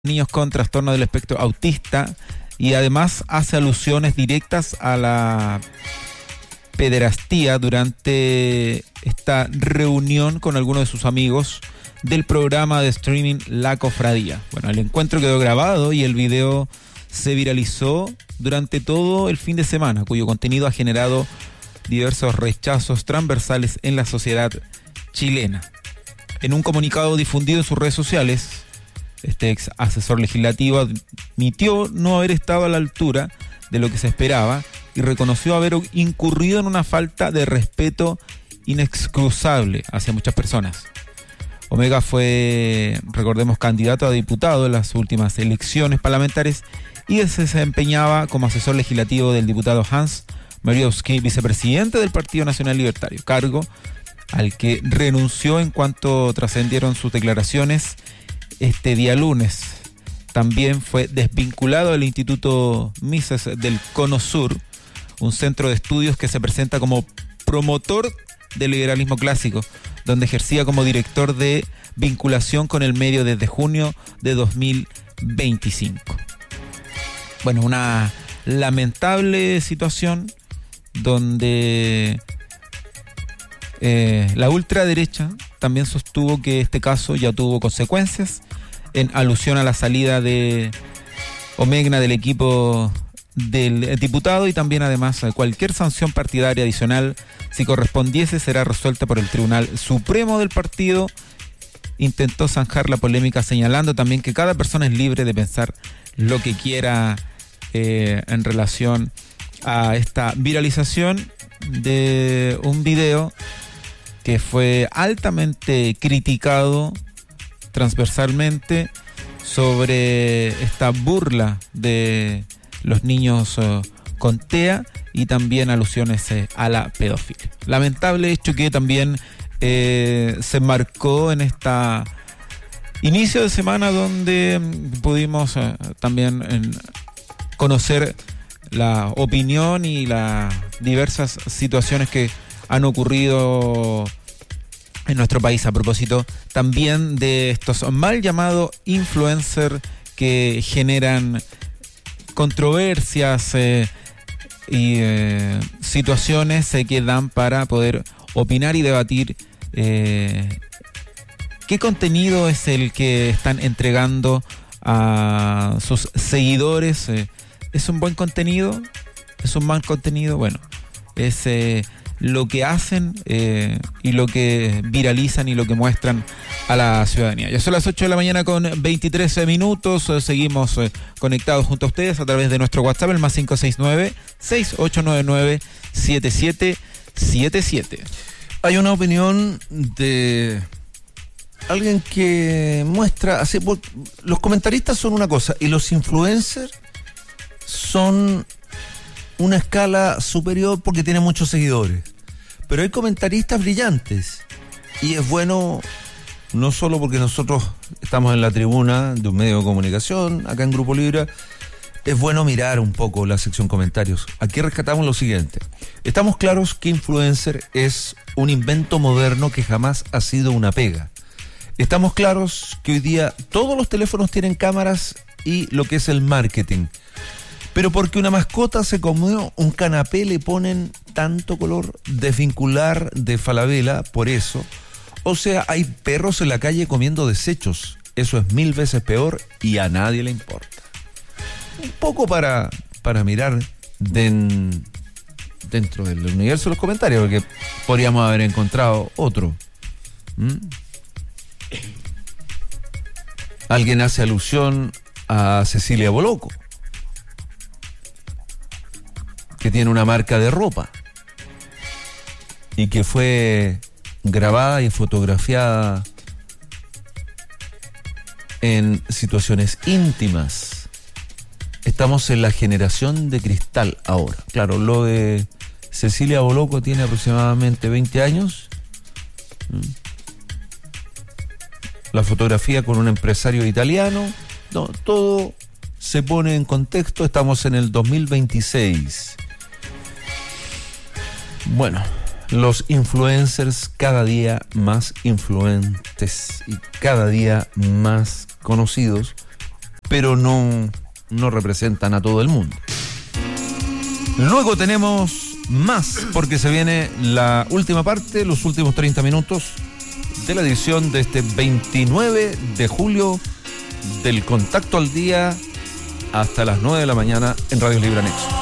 niños con trastorno del espectro autista y además hace alusiones directas a la pederastía durante esta reunión con algunos de sus amigos del programa de streaming La Cofradía. Bueno, el encuentro quedó grabado y el video se viralizó durante todo el fin de semana, cuyo contenido ha generado diversos rechazos transversales en la sociedad chilena. En un comunicado difundido en sus redes sociales, este ex asesor legislativo admitió no haber estado a la altura de lo que se esperaba y reconoció haber incurrido en una falta de respeto inexcusable hacia muchas personas. Omega fue, recordemos, candidato a diputado en las últimas elecciones parlamentarias y se desempeñaba como asesor legislativo del diputado Hans Mariowski, vicepresidente del Partido Nacional Libertario, cargo al que renunció en cuanto trascendieron sus declaraciones este día lunes. También fue desvinculado del Instituto Mises del Cono Sur, un centro de estudios que se presenta como promotor del liberalismo clásico, donde ejercía como director de vinculación con el medio desde junio de 2025. Bueno, una lamentable situación donde la ultraderecha también sostuvo que este caso ya tuvo consecuencias en alusión a la salida de Omegna del equipo del diputado y también además cualquier sanción partidaria adicional, si correspondiese, será resuelta por el Tribunal Supremo del partido. Intentó zanjar la polémica señalando también que cada persona es libre de pensar lo que quiera en relación a esta viralización de un video que fue altamente criticado transversalmente sobre esta burla de los niños con TEA y también alusiones a la pedofilia. Lamentable hecho que también se marcó en esta inicio de semana donde pudimos también conocer la opinión y las diversas situaciones que han ocurrido en nuestro país a propósito también de estos mal llamados influencers que generan controversias y situaciones que dan para poder opinar y debatir qué contenido es el que están entregando a sus seguidores. ¿Es un buen contenido? ¿Es un mal contenido? Bueno, es lo que hacen y lo que viralizan y lo que muestran a la ciudadanía. Ya son las 8 de la mañana con 23 minutos. Seguimos conectados junto a ustedes a través de nuestro WhatsApp, el más 569-6899-7777. Hay una opinión de alguien que muestra... los comentaristas son una cosa y los influencers son una escala superior porque tienen muchos seguidores. Pero hay comentaristas brillantes y es bueno, no solo porque nosotros estamos en la tribuna de un medio de comunicación, acá en Grupo Libra, es bueno mirar un poco la sección comentarios. Aquí rescatamos lo siguiente. Estamos claros que influencer es un invento moderno que jamás ha sido una pega. Estamos claros que hoy día todos los teléfonos tienen cámaras y lo que es el marketing. Pero porque una mascota se comió un canapé le ponen tanto color desvincular de Falabella, por eso. O sea, hay perros en la calle comiendo desechos. Eso es 1000 veces peor y a nadie le importa. Un poco para mirar dentro del universo de los comentarios, porque podríamos haber encontrado otro. Alguien hace alusión a Cecilia Boloco, que tiene una marca de ropa y que fue grabada y fotografiada en situaciones íntimas. Estamos en la generación de cristal ahora. Claro, lo de Cecilia Boloco tiene aproximadamente 20 años. La fotografía con un empresario italiano. No, todo se pone en contexto. Estamos en el 2026. Bueno, los influencers cada día más influentes y cada día más conocidos pero no representan a todo el mundo. Luego tenemos más, porque se viene la última parte, los últimos 30 minutos de la edición de este 29 de julio del Contacto al Día, hasta las 9 de la mañana en Radio Libre Anexo.